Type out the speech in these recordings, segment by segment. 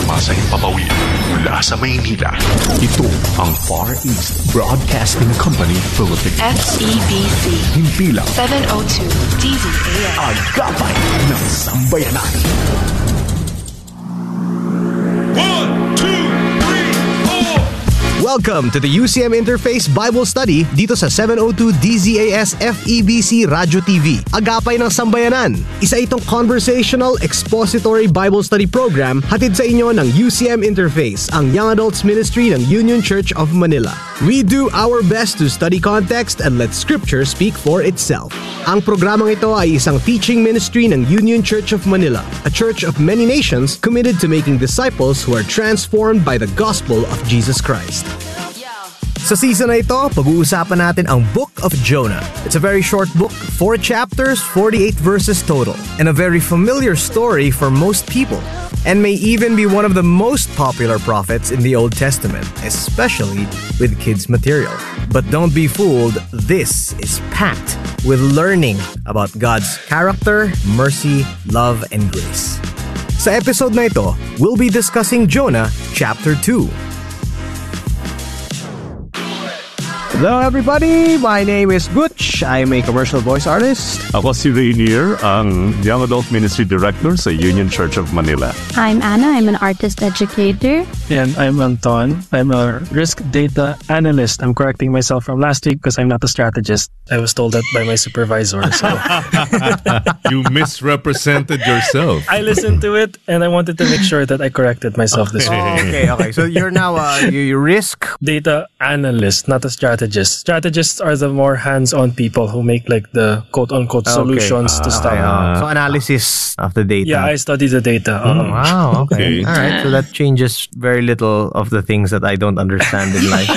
problema sa himpapawid. Mula sa Maynila, ito ang Far East Broadcasting Company Philippines. FEBC. Himpilang 702 DZAS. Agapay ng Sambayanan. 1, 2, 3, 4. Welcome to the UCM Interface Bible Study dito sa 702 DZAS FEBC Radio TV, Agapay ng Sambayanan. Isa itong conversational expository Bible study program hatid sa inyo ng UCM Interface, ang Young Adults Ministry ng Union Church of Manila. We do our best to study context and let Scripture speak for itself. Ang programang ito ay isang teaching ministry ng Union Church of Manila, a church of many nations committed to making disciples who are transformed by the gospel of Jesus Christ. Sa season na ito, pag-uusapan natin ang Book of Jonah. It's a very short book, 4 chapters, 48 verses total, and a very familiar story for most people, and may even be one of the most popular prophets in the Old Testament, especially with kids' material. But don't be fooled, this is packed with learning about God's character, mercy, love, and grace. Sa episode na ito, we'll be discussing Jonah Chapter 2. Hello everybody, my name is Butch. I'm a commercial voice artist. Ako si Rainier, ang Young Adult Ministry Director sa Union Church of Manila. I'm Anna, I'm an artist educator. And I'm Anton. I'm a risk data analyst. I'm correcting myself from last week because I'm not a strategist. I was told that by my supervisor. So You misrepresented yourself. I listened to it and I wanted to make sure that I corrected myself this week. Okay. So you're now you risk. Data analyst, not a strategist. Strategists are the more hands-on people who make like the quote-unquote solutions to stuff. So analysis of the data. Yeah, I study the data. Wow, okay. Okay. All right, so that changes very little of the things that I don't understand in life.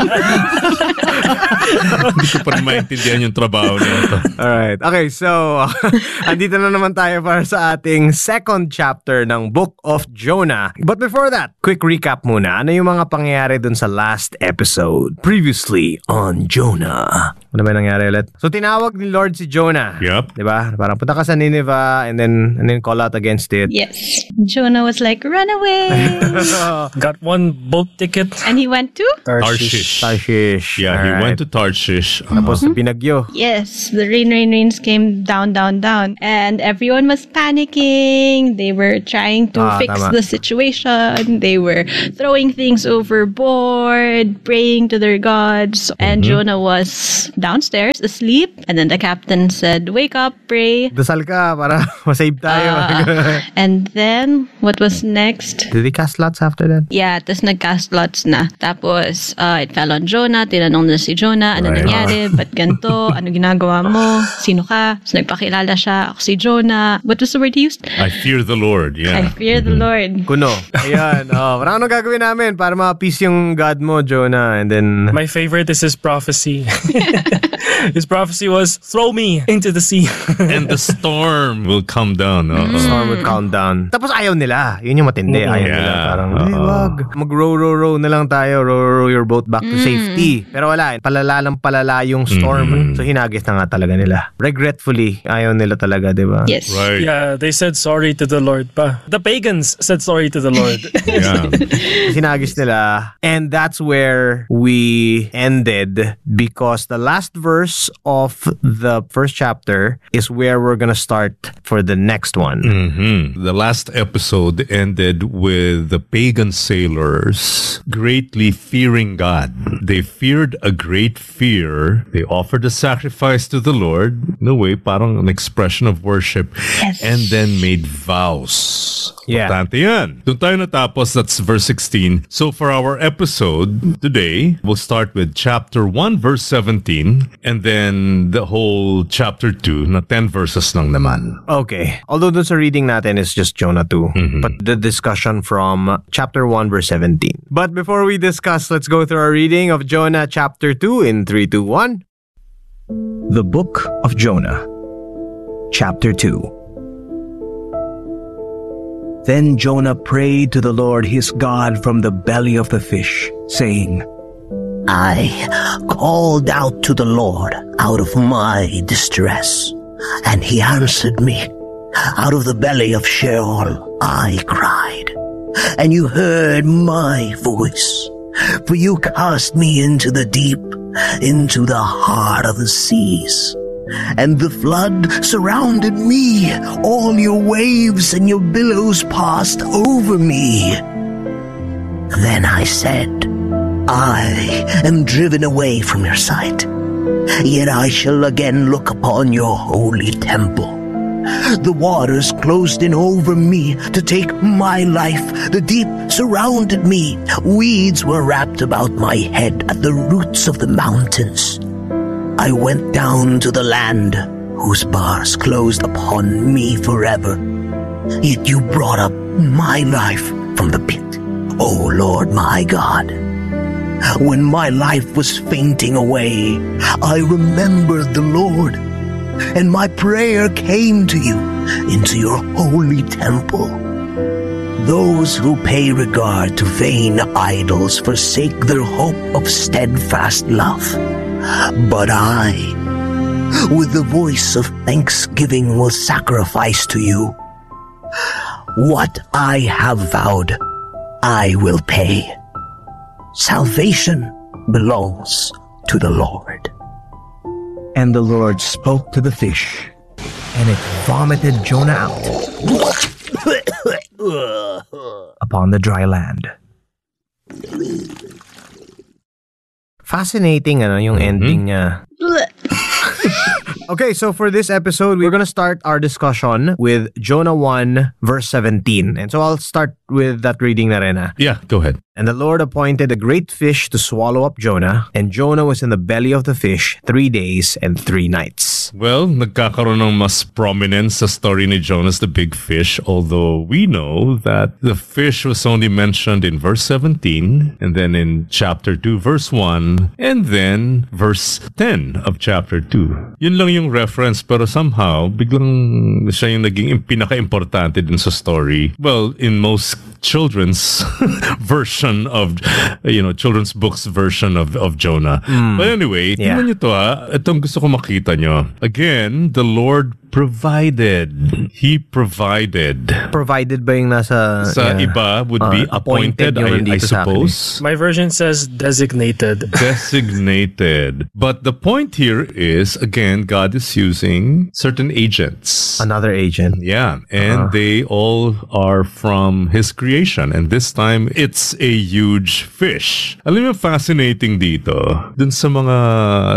Hindi ko pa rin maintindihan yung trabaho nito. Alright, okay, so andito na naman tayo para sa ating second chapter ng Book of Jonah. But before that, quick recap muna. Ano yung mga pangyayari dun sa last episode? Previously on Jonah. Ano ba yung nangyari ulit? So tinawag ni Lord si Jonah. Yep. Diba? Parang punta ka sa Nineveh and then call out against it. Yes. Jonah was like, run away. Got one boat ticket. And he went to? Tarshish. Tarshish. Yeah, he Alright. went to Tarshish. Tapos binagyo. Yes, the rains came down. And everyone was panicking. They were trying to fix tama. the situation. They were throwing things overboard, praying to their gods. And Jonah was downstairs asleep. And then the captain said, wake up, pray. Dasal ka para masave tayo. And then, what was next? Did they cast lots after that? Yeah, tapos nag-cast lots na. Tapos, it fell on Jonah. Tinanong na si Jonah, ano nangyari? Ba't ganito? Ano ginagawa mo? Sino ka? So, nagpakilala siya. Ako si Jonah. What was the word he used? I fear the Lord. I Yeah. fear the Lord. Kuno. Ayan. Parang ano gagawin namin para ma-peace yung God mo, Jonah? And then... My favorite is his prophecy. His prophecy was, throw me into the sea. And the storm will come down. storm would calm down. Tapos ayaw nila. Yun yung matindi. Ayaw nila. Parang, wag. Mag-row na lang tayo. Row your boat back to safety. Pero wala. Palala yung storm. So hinagis na nga talaga nila. Regretfully, ayaw nila talaga, di ba? Yes. Right. Yeah, they said sorry to the Lord pa. The pagans said sorry to the Lord. Yeah. Hinagis nila. And that's where we ended because the last verse of the first chapter is where we're gonna start for the next one. The last episode ended with the pagan sailors greatly fearing God. They feared a great fear. They offered a sacrifice to the Lord, in a way, parang an expression of worship, and then made vows. Yeah. Importante yan. Doon tayo natapos, that's verse 16. So for our episode today, we'll start with chapter 1, verse 17, and then the whole chapter 2 na 10 verses lang naman. Okay. Although dun sa reading natin is just Jonah 2. But the discussion from chapter 1 verse 17. But before we discuss, let's go through our reading of Jonah chapter 2 in 3, 2, 1. The Book of Jonah, chapter 2. Then Jonah prayed to the Lord his God from the belly of the fish, saying, I called out to the Lord out of my distress, and he answered me. Out of the belly of Sheol I cried, and you heard my voice. For you cast me into the deep, into the heart of the seas. And the flood surrounded me. All your waves and your billows passed over me. Then I said, I am driven away from your sight. Yet I shall again look upon your holy temple. The waters closed in over me to take my life. The deep surrounded me. Weeds were wrapped about my head at the roots of the mountains. I went down to the land whose bars closed upon me forever. Yet you brought up my life from the pit, O Lord my God. When my life was fainting away, I remembered the Lord, and my prayer came to you into your holy temple. Those who pay regard to vain idols forsake their hope of steadfast love. But I, with the voice of thanksgiving, will sacrifice to you. What I have vowed, I will pay. Salvation belongs to the Lord. And the Lord spoke to the fish, and it vomited Jonah out upon the dry land. Fascinating yung ending niya. Okay, so for this episode, we're gonna start our discussion with Jonah 1 verse 17. And so I'll start with that reading na rin. Yeah, go ahead. And the Lord appointed a great fish to swallow up Jonah, and Jonah was in the belly of the fish 3 days and 3 nights. Well, nagkakaroon ng mas prominence sa story ni Jonas the big fish, although we know that the fish was only mentioned in verse 17, and then in chapter 2, verse 1, and then verse 10 of chapter 2. Yun lang yung reference, pero somehow, biglang siya yung naging pinaka-importante din sa story. Well, in most children's version of, children's books version of Jonah. But anyway, tingnan nyo to itong gusto ko makita nyo. Again, the Lord provided. He provided. Provided ba yung nasa... Sa iba would be appointed, I suppose. My version says designated. Designated. But the point here is, again, God is using certain agents. Another agent. Yeah. And they all are from His creation. And this time, it's a huge fish. Alam mo, fascinating dito. Dun sa mga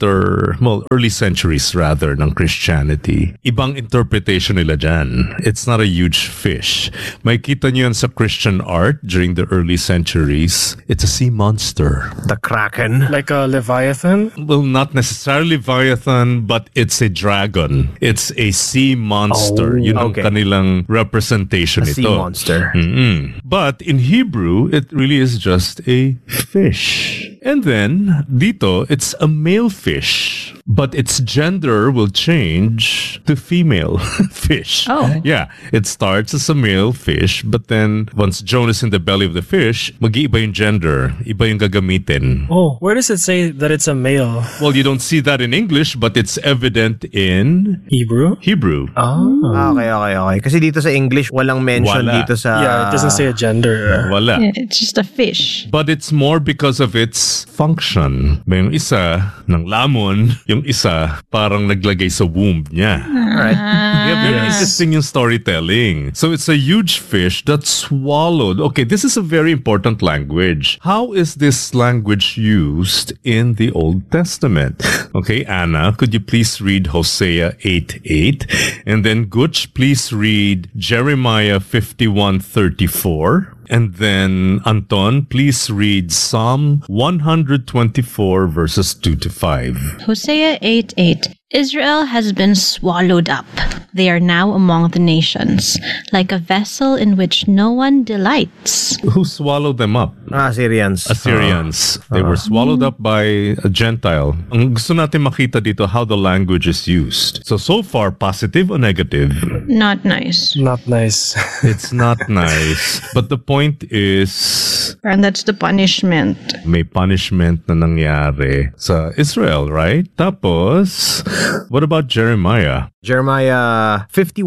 early centuries rather, ng Christianity. Ibang interpretation nila dyan. It's not a huge fish. May kita nyo yan sa Christian art during the early centuries. It's a sea monster. The Kraken. Like a Leviathan? Well, not necessarily Leviathan, but it's a dragon. It's a sea monster. Yun ang kanilang representation ito. A sea monster. But in Hebrew, it really is just a fish. And then, dito, it's a male fish. But its gender will change to female fish. Oh. Yeah. It starts as a male fish, but then once Jonah's in the belly of the fish, mag-iiba yung gender. Iba yung gagamitin. Oh, where does it say that it's a male? Well, you don't see that in English, but it's evident in Hebrew. Oh. Okay. Kasi dito sa English, walang mention dito sa... Yeah, it doesn't say a gender. Wala. Yeah, it's just a fish. But it's more because of its function. May yung isa ng lamon, yung isa parang naglagay sa womb niya. Right. Yeah, very interesting yung storytelling. So it's a huge fish that swallowed. Okay, this is a very important language. How is this language used in the Old Testament? Okay, Anna, could you please read Hosea 8:8? And then Gutch, please read Jeremiah 51:34. And then, Anton, please read Psalm 124, verses 2-5. Hosea 8:8. Israel has been swallowed up. They are now among the nations, like a vessel in which no one delights. Who swallowed them up? Assyrians. They were swallowed up by a Gentile. Ang gusto natin makita dito how the language is used. So far, positive or negative? Not nice. Not nice. It's not nice. But the point is, And that's the punishment. May punishment na nangyari sa Israel, right? Tapos, what about Jeremiah? Jeremiah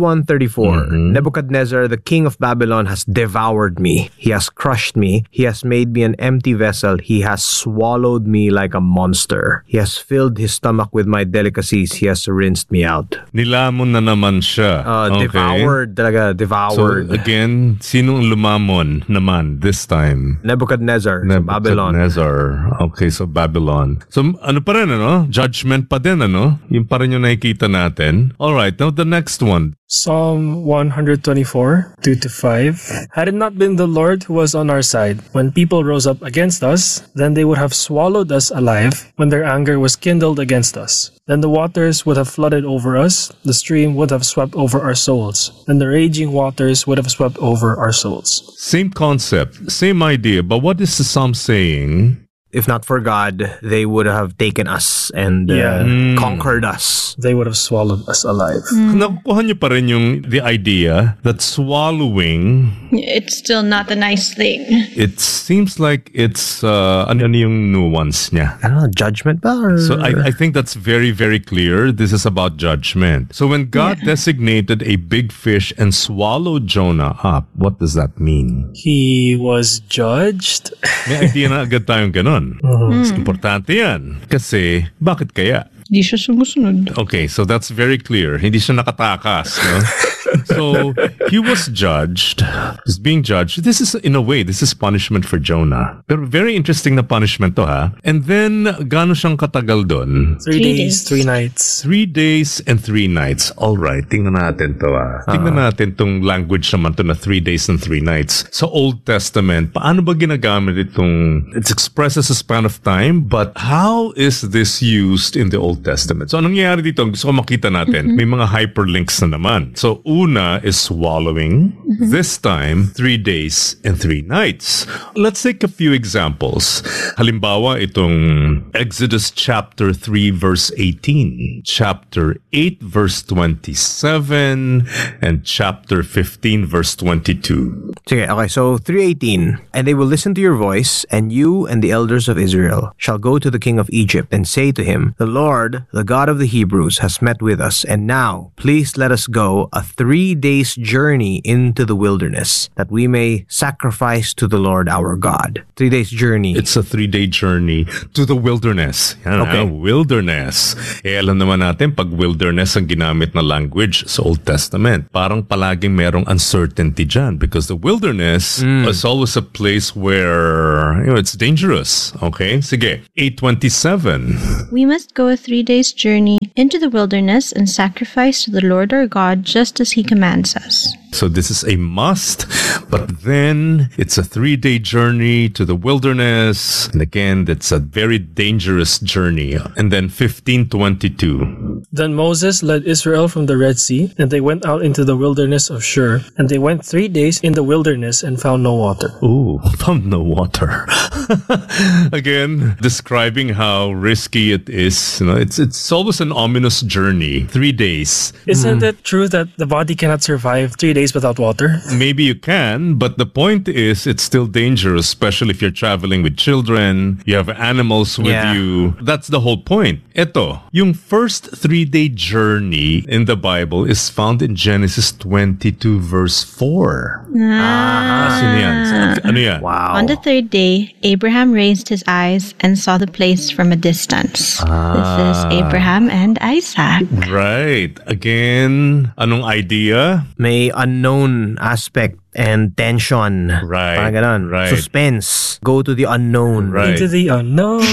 51:34. Nebuchadnezzar, the king of Babylon, has devoured me. He has crushed me. He has made me an empty vessel. He has swallowed me like a monster. He has filled his stomach with my delicacies. He has rinsed me out. Nilamon na naman siya. Devoured talaga, devoured. So again, sinong lumamon naman this time? Nebuchadnezzar, Babylon. Nebuchadnezzar. Okay, so Babylon. So ano pa rin, ano? Judgment pa din, ano? Yung pa rin yung nakikita natin. All right, now the next one. Psalm 124, 2-5. Had it not been the Lord who was on our side, when people rose up against us, then they would have swallowed us alive when their anger was kindled against us. Then the waters would have flooded over us, the stream would have swept over our souls, and the raging waters would have swept over our souls. Same concept, same idea, but what is the psalm saying? If not for God, they would have taken us and conquered us. They would have swallowed us alive. Nakukuha niyo pa rin yung the idea that swallowing, It's still not a nice thing. it seems like it's ano yung nuance niya. I don't know, judgment ba? Or... So I think that's very, very clear. This is about judgment. So when God designated a big fish and swallowed Jonah up, what does that mean? He was judged. May idea na agad tayong ganun. Importante yan. Kasi, bakit kaya? Di siya sumusunod. Okay, so that's very clear. Hindi siya nakatakas, no? So, he was judged. He's being judged. This is, in a way, this is punishment for Jonah. Pero very interesting na punishment to, ha? And then, gaano siyang katagal dun? 3 days, 3 nights. 3 days and 3 nights. All right, tingnan natin to, ha? Tingnan natin tong language naman to na 3 days and 3 nights. Sa Old Testament, paano ba ginagamit itong, it expresses a span of time, but how is this used in the Old Testament? So, anong nangyayari dito? Gusto ko makita natin. May mga hyperlinks na naman. So, una is swallowing. This time, 3 days and 3 nights. Let's take a few examples. Halimbawa, itong Exodus chapter 3 verse 18, chapter 8 verse 27, and chapter 15 verse 22. Okay, so 3:18. And they will listen to your voice, and you and the elders of Israel shall go to the king of Egypt and say to him, the Lord, the God of the Hebrews, has met with us, and now please let us go a 3 days journey into the wilderness, that we may sacrifice to the Lord our God. 3 days journey. It's a 3-day journey to the wilderness. Yan, Okay. Wilderness. Alam naman natin, pag wilderness ang ginamit na language sa Old Testament, parang palaging merong uncertainty dyan because the wilderness is always a place where, it's dangerous. Okay? Sige. 8:27. We must go a 3 days journey into the wilderness and sacrifice to the Lord our God just as he commands us. So this is a must, but then it's a 3-day journey to the wilderness. And again, that's a very dangerous journey. And then 15:22. Then Moses led Israel from the Red Sea, and they went out into the wilderness of Shur. And they went 3 days in the wilderness and found no water. Ooh, found no water. Again, describing how risky it is. It's always an ominous journey. 3 days. Isn't it true that the body cannot survive 3 days without water? Maybe you can, but the point is it's still dangerous, especially if you're traveling with children, you have animals with you. That's the whole point. Ito, yung first 3-day journey in the Bible is found in Genesis 22 verse 4. Sino yan? Ano yan? Wow. On the 3rd day, Abraham raised his eyes and saw the place from a distance. This is Abraham and Isaac. Right. Again, anong idea? May unknown aspect and tension. Right. Parang ganon. Right. Suspense. Go to the unknown. Right. Into the unknown.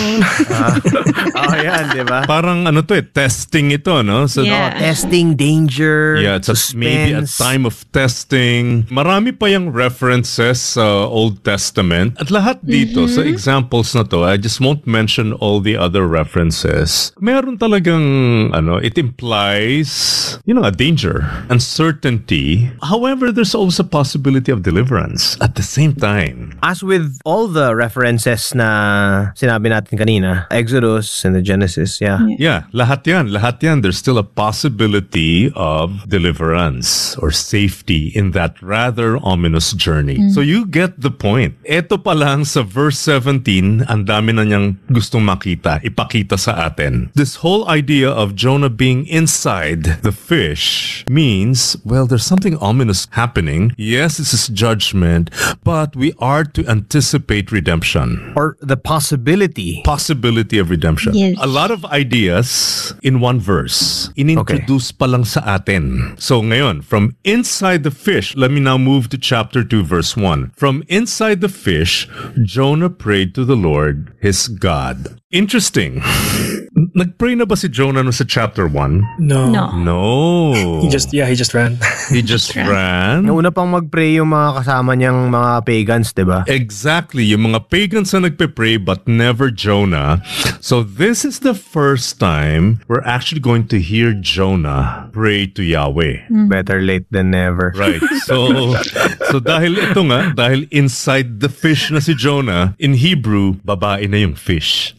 Yan, di ba? Parang testing ito, no? So, Yeah. Testing, danger, Yeah, it's maybe a suspense. time of testing. Marami pa yung references sa Old Testament. At lahat dito, sa examples na to, I just won't mention all the other references. Meron talagang, it implies, a danger, uncertainty. However, there's also a possibility possibility of deliverance at the same time. As with all the references na sinabi natin kanina, Exodus and the Genesis, Yeah, lahat yan. There's still a possibility of deliverance or safety in that rather ominous journey. So you get the point. Eto pa lang sa verse 17, ang dami na niyang gustong ipakita sa atin. This whole idea of Jonah being inside the fish means, well, there's something ominous happening. Yes, this is judgment, but we are to anticipate redemption. or the possibility. Possibility of redemption. Yes. A lot of ideas in one verse. Inintroduce pa lang sa atin. So ngayon, from inside the fish, let me now move to chapter 2, verse 1. From inside the fish, Jonah prayed to the Lord, his God. Interesting. Nagpray na ba si Jonah no sa chapter 1? No. No. He just ran. He just ran. Una pang mag-pray yung mga kasama niyang mga pagans, diba? Exactly. Yung mga pagans na nagpe-pray but never Jonah. So this is the first time we're actually going to hear Jonah pray to Yahweh. Better late than never. Right. So dahil ito nga, dahil inside the fish na si Jonah, in Hebrew, babae na yung fish.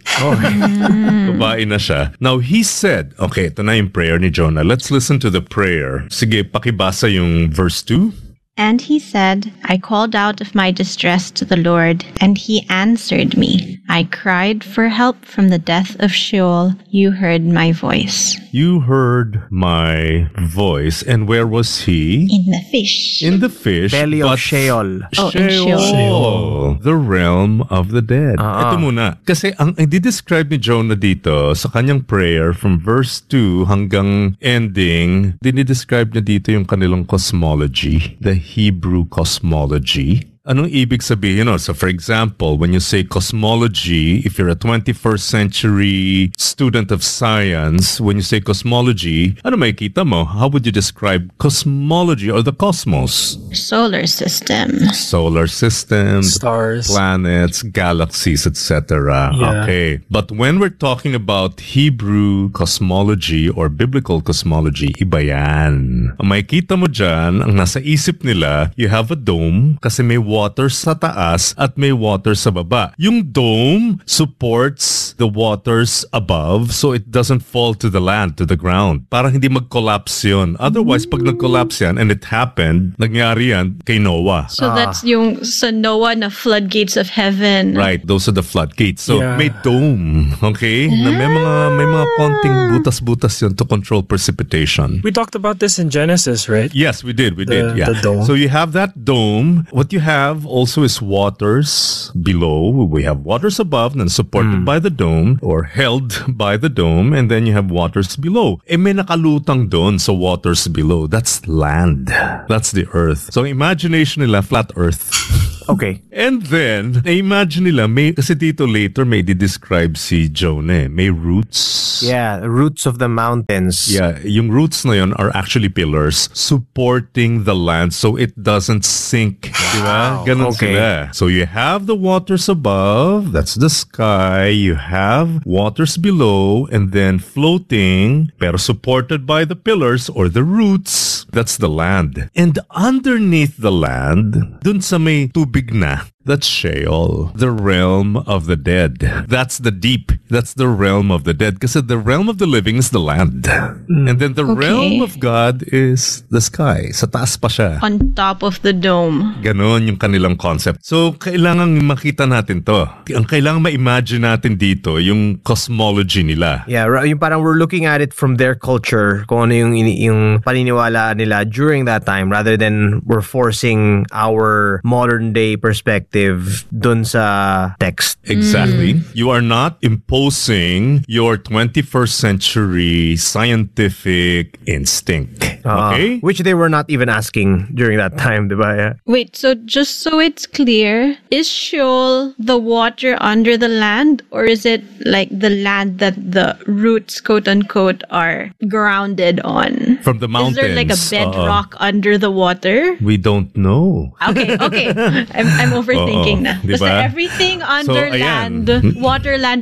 Babae na siya. Now, he said, okay, ito na yung prayer ni Jonah. Let's listen to the prayer. Sige, pakibasa yung verse 2. And he said, I called out of my distress to the Lord, and he answered me. I cried for help from the depth of Sheol. You heard my voice. You heard my voice. And where was he? In the fish. In the fish. Belly of but Sheol. Oh, in Sheol. The realm of the dead. Ito muna. Kasi ang i-describe ni Jonah dito sa kanyang prayer from verse 2 hanggang ending, dinidescribe niya dito yung kanilang cosmology. The Hebrew cosmology. Anong ibig sabihin? So for example, when you say cosmology, if you're a 21st century student of science, when you say cosmology, ano makikita mo? How would you describe cosmology or the cosmos? Solar system. Solar systems, Stars. planets, galaxies, etc. Yeah. Okay. But when we're talking about Hebrew cosmology or biblical cosmology, iba yan. Ang makikita mo dyan, ang nasa isip nila, you have a dome kasi may water sa taas at may water sa baba. Yung dome supports the waters above so it doesn't fall to the land, to the ground. Parang hindi mag-collapse yun. Otherwise, pag nag-collapse yan, and it happened, nangyari yan kay Noah. So that's yung sa Noah na floodgates of heaven. Right, those are the floodgates. So Yeah. may dome, okay? Na may mga konting butas-butas yun to control precipitation. We talked about this in Genesis, right? Yes, we did. Yeah. The dome. So you have that dome. What you have also is waters below. We have waters above and supported by the dome or held by the dome, and then you have waters below. May nakalutang doon sa waters below. That's land. That's the earth. So imagination nila flat earth. Okay. And then, imagine nila, kasi dito later may describe si Jonah. May roots. Yeah, roots of the mountains. Yeah, yung roots na yun are actually pillars supporting the land so it doesn't sink. Diba? Ganun Okay. sila. So you have the waters above, that's the sky. You have waters below and then floating, pero supported by the pillars or the roots, that's the land. And underneath the land, dun sa may tubig na, that's Sheol, the realm of the dead. That's the deep. That's the realm of the dead. Kasi the realm of the living is the land. And then the realm of God is the sky. Sa taas pa siya. On top of the dome. Ganon yung kanilang concept. So, kailangan makita natin to. Ang kailangan ma-imagine natin dito, yung cosmology nila. Yeah, yung parang we're looking at it from their culture, kung ano yung paniniwala nila during that time, rather than we're forcing our modern day perspective dun sa text. Exactly. You are not imposing your 21st century scientific instinct. Okay? Which they were not even asking during that time, diba? Yeah. Wait, so just so it's clear, is Sheol the water under the land, or is it like the land that the roots, quote unquote, are grounded on? From the mountains. Is there like a bedrock under the water? We don't know. Okay. I'm overthinking na. Diba? Basta everything under ayan. land, water, land, everything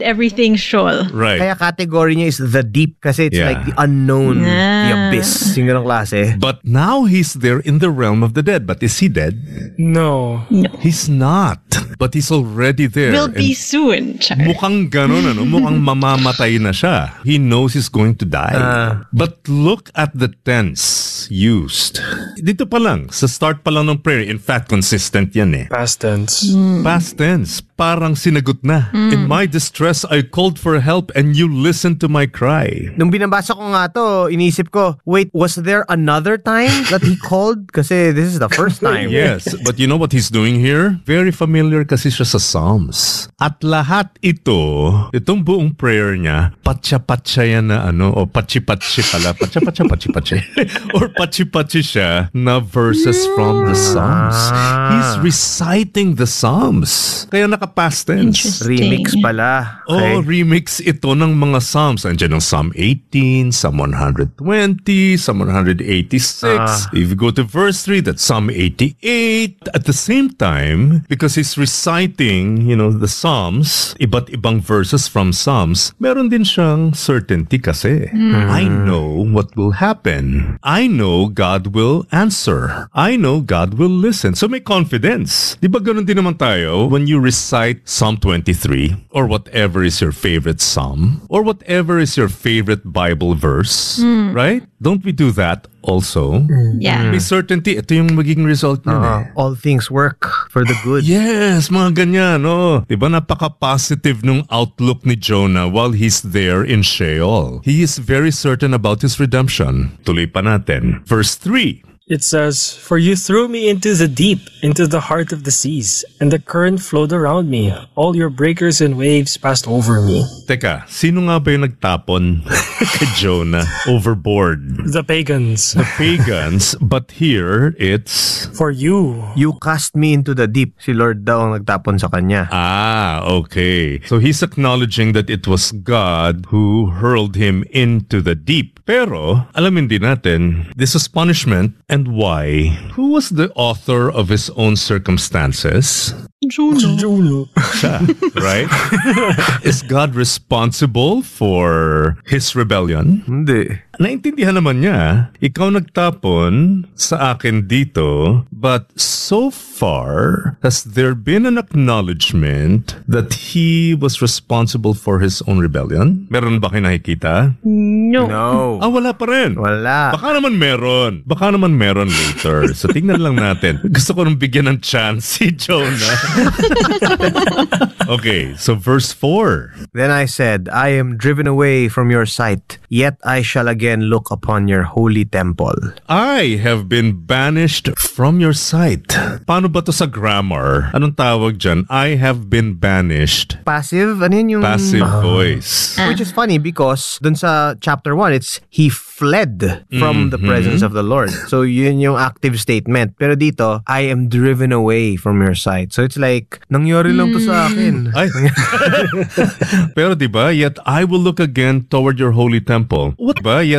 feeling sure. Right. Kaya category niya is the deep kasi it's Yeah. like the unknown, the Ah. abyss. Yung ganong klase. But now he's there in the realm of the dead. But is he dead? No. He's not. But he's already there. Will be And soon, Char. mukhang ganon, ano? Mukhang mamamatay na siya. He knows he's going to die. But look at the tense used. Dito pa lang, sa start pa lang ng prayer. In fact, consistent yan eh. Past tense. Past tense, parang sinagot na. In my distress, I called for help and you listened to my cry. Nung binabasa ko nga to, inisip ko, wait, was there another time that he called? Kasi this is the first time. Yes, but you know what he's doing here? Very familiar kasi siya sa Psalms. At lahat itong buong prayer niya, patsa-patsa yan na o patsi-patsi pala, patsa-patsa-patsi-patsi. Or patsi-patsi siya na verses from the Psalms. He's reciting the Psalms. Kaya naka-past tense. Interesting. Remix pala. Oh, remix ito ng mga Psalms. Andiyan ang Psalm 18, Psalm 120, Psalm 186. If you go to verse 3, that's Psalm 88. At the same time, because he's reciting, the Psalms, iba't ibang verses from Psalms, meron din siyang certainty kasi. I know what will happen. I know God will answer. I know God will listen. So may confidence. Di ba ganun din naman tayo when you recite Psalm 23 or whatever is your favorite Psalm or whatever is your favorite Bible verse, right? Don't we do that also? Yeah. May certainty, ito yung magiging result niya eh. All things work for the good. Yes, mga ganyan, no? Diba napaka-positive nung outlook ni Jonah while he's there in Sheol. He is very certain about his redemption. Tuloy pa natin. Verse 3. It says, "For you threw me into the deep, into the heart of the seas, and the current flowed around me. All your breakers and waves passed over me." Teka, sino nga ba yung nagtapon kay Jonah overboard? The pagans. The pagans, but here it's... For you. You cast me into the deep. Si Lord daw ang nagtapon sa kanya. Okay. So he's acknowledging that it was God who hurled him into the deep. Pero, alamin din natin, this was punishment. And why? Who was the author of his own circumstances? Juno. Siya, right? Is God responsible for his rebellion? Hindi. Naintindihan naman niya, ikaw nagtapon sa akin dito, but so far, has there been an acknowledgement that he was responsible for his own rebellion? Meron ba kayo nakikita? No. No. Wala pa rin. Wala. Baka naman meron. Baka naman meron later. So tingnan lang natin. Gusto ko nung bigyan ng chance si Jonah. Okay, so verse 4. Then I said, I am driven away from your sight, yet I shall again look upon your holy temple. I have been banished from your sight. Paano ba to sa grammar? Anong tawag dyan? I have been banished. Passive? Ano yun yung... Passive voice. Which is funny because dun sa chapter 1, it's he fled from the presence of the Lord. So yun yung active statement. Pero dito, I am driven away from your sight. So it's like, nangyari lang to sa akin. Ay. Pero diba, yet I will look again toward your holy temple. What ba? Yet